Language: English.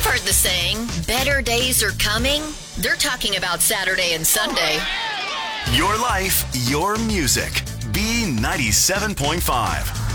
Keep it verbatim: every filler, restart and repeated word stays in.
You've heard the saying, better days are coming. They're talking about Saturday and Sunday. Your life, your music. B ninety-seven point five.